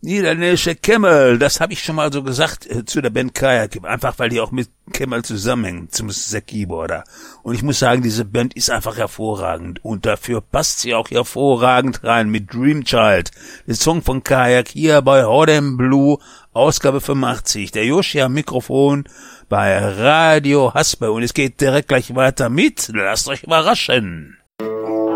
Niederländische Camel, das habe ich schon mal so gesagt zu der Band Kajak, einfach weil die auch mit Camel zusammenhängen, zumindest der Keyboarder. Und ich muss sagen, diese Band ist einfach hervorragend und dafür passt sie auch hervorragend rein mit Dream Child, der Song von Kajak hier bei Hot and Blue, Ausgabe 85. Der Yoshi am Mikrofon bei Radio Haspe und es geht direkt gleich weiter mit, lasst euch überraschen.